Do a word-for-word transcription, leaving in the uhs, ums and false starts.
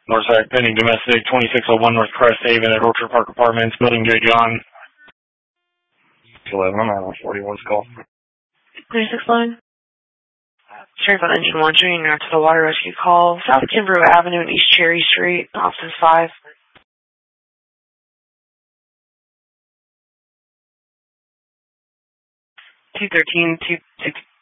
Northside pending domestic, twenty-six oh one North Crest Haven at Orchard Park Apartments, building J. John. eleven, I'm on forty-one's call. twenty-six eleven. Sheriff on engine one, joining now to the water rescue call. South Kimbrough Avenue and East Cherry Street, office five. two thirteen, two,